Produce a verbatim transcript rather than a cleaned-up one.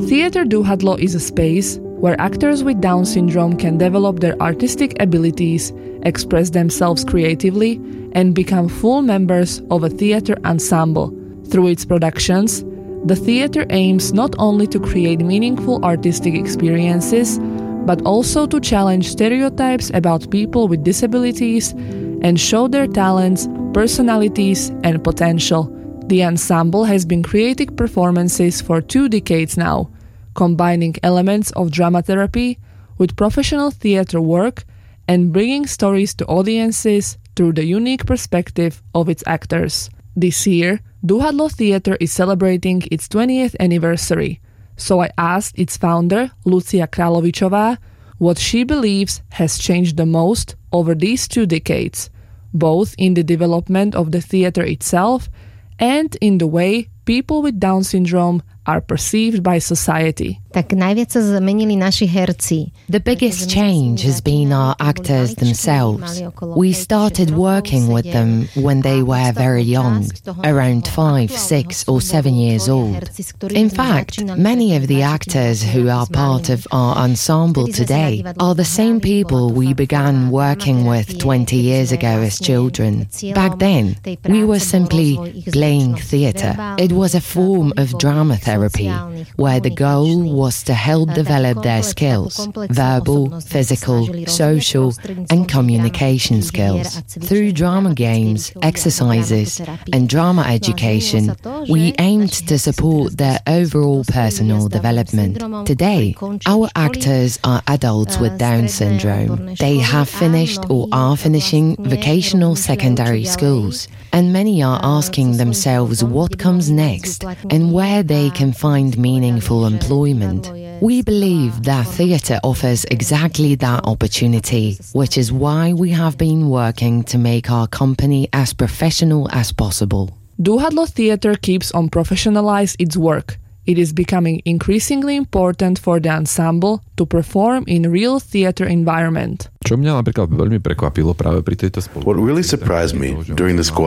Theatre Duhadlo is a space where actors with Down syndrome can develop their artistic abilities, express themselves creatively, and become full members of a theatre ensemble. Through its productions, the theatre aims not only to create meaningful artistic experiences, but also to challenge stereotypes about people with disabilities and show their talents, personalities, and potential. The ensemble has been creating performances for two decades now, combining elements of drama therapy with professional theatre work and bringing stories to audiences through the unique perspective of its actors. This year, Duhadlo Theatre is celebrating its twentieth anniversary, so I asked its founder, Lucia Královičová, what she believes has changed the most over these two decades, both in the development of the theatre itself and in the way people with Down syndrome are perceived by society. Tak najviac sa zmenili naši herci. The biggest change has been our actors themselves. We started working with them when they were very young, around five, six or seven years old. In fact, many of the actors who are part of our ensemble today are the same people we began working with twenty years ago as children. Back then, we were simply playing theatre. It was a form of drama therapy, where the goal was to help develop their skills, verbal, physical, social, and communication skills. Through drama games, exercises, and drama education, we aimed to support their overall personal development. Today, our actors are adults with Down syndrome. They have finished or are finishing vocational secondary schools, and many are asking themselves what comes next and where they can find meaningful employment. We believe that theatre offers exactly that opportunity, which is why we have been working to make our company as professional as possible. Duhadlo Theatre keeps on professionalize its work. It is becoming increasingly important for the ensemble to perform in real theatre environment. Čo mňa napríklad veľmi prekvapilo práve pri tejto spolupráci. What really surprised me during this